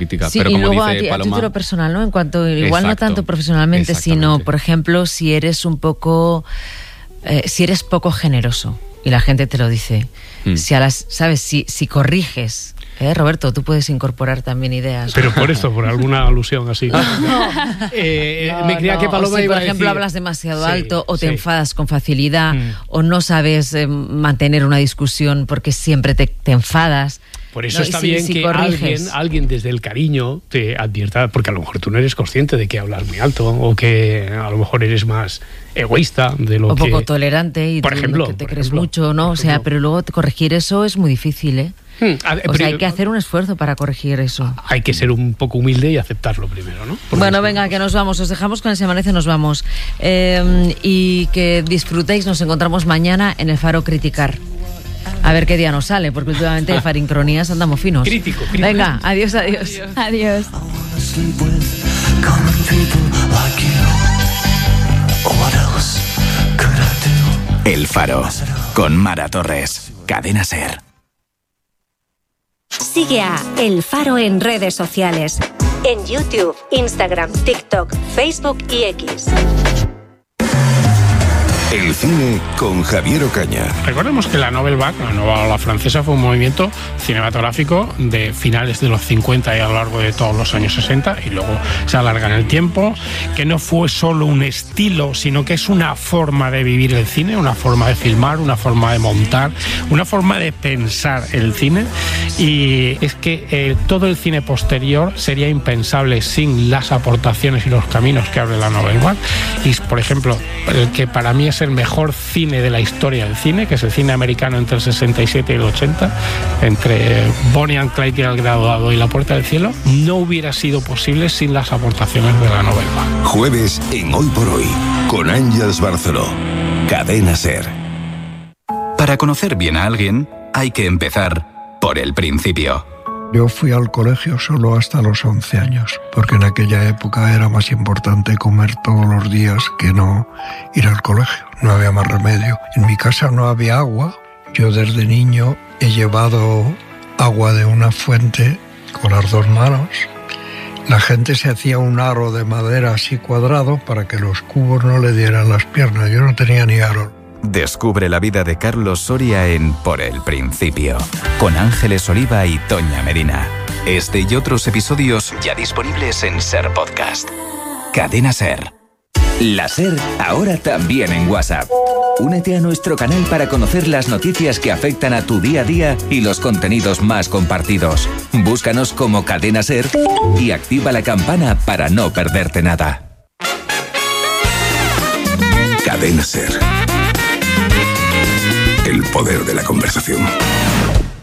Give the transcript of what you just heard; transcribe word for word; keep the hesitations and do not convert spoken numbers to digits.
crítica. Sí, pero y como luego dice a, ti, Paloma, a título personal, ¿no? En cuanto, igual no tanto profesionalmente, sino, por ejemplo, si eres un poco, eh, si eres poco generoso y la gente te lo dice, mm. si a las, sabes, si, si corriges. Eh, Roberto, tú puedes incorporar también ideas. Pero por esto, por alguna alusión así. No, eh, no, me creía no. que Paloma o si, iba por a ejemplo, decir... hablas demasiado sí, alto o te sí. enfadas con facilidad mm. o no sabes eh, mantener una discusión porque siempre te, te enfadas. Por eso no, está si, bien si que alguien, alguien desde el cariño te advierta, porque a lo mejor tú no eres consciente de que hablas muy alto o que a lo mejor eres más egoísta de lo o que... O poco tolerante y por tú, ejemplo, que te por crees ejemplo, mucho, ¿no? O sea, pero luego corregir eso es muy difícil, ¿eh? Hmm, a, o sea, hay que hacer un esfuerzo para corregir eso. Hay que ser un poco humilde y aceptarlo primero, ¿no? Porque bueno, venga, que nos vamos. Os dejamos con el Se Amanece, nos vamos. Eh, y que disfrutéis. Nos encontramos mañana en el Faro Criticar. A ver qué día nos sale, porque últimamente de Farincronías andamos finos. Crítico, crítico. Venga, adiós, adiós. Adiós. El Faro, con Mara Torres. Cadena SER. Sigue a El Faro en redes sociales. En YouTube, Instagram, TikTok, Facebook y X. El cine con Javier Ocaña. Recordemos que la Nouvelle Vague, la nueva ola francesa, fue un movimiento cinematográfico de finales de los cincuenta y a lo largo de todos los años sesenta, y luego se alarga en el tiempo, que no fue solo un estilo, sino que es una forma de vivir el cine, una forma de filmar, una forma de montar, una forma de pensar el cine, y es que eh, todo el cine posterior sería impensable sin las aportaciones y los caminos que abre la Nouvelle Vague. Y, por ejemplo, el que para mí es el mejor cine de la historia del cine, que es el cine americano entre el sesenta y siete y el ochenta, entre Bonnie and Clyde y El Graduado y La Puerta del Cielo, no hubiera sido posible sin las aportaciones de la Nouvelle Vague. Jueves en Hoy por Hoy, con Ángeles Barceló. Cadena SER. Para conocer bien a alguien, hay que empezar por el principio. Yo fui al colegio solo hasta los once años, porque en aquella época era más importante comer todos los días que no ir al colegio. No había más remedio. En mi casa no había agua. Yo desde niño he llevado agua de una fuente con las dos manos. La gente se hacía un aro de madera así cuadrado para que los cubos no le dieran las piernas. Yo no tenía ni aro. Descubre la vida de Carlos Soria en Por el Principio, con Ángeles Oliva y Toña Medina. Este y otros episodios ya disponibles en SER Podcast. Cadena SER. La SER ahora también en WhatsApp. Únete a nuestro canal para conocer las noticias que afectan a tu día a día y los contenidos más compartidos. Búscanos como Cadena SER y activa la campana para no perderte nada. Cadena SER. El poder de la conversación.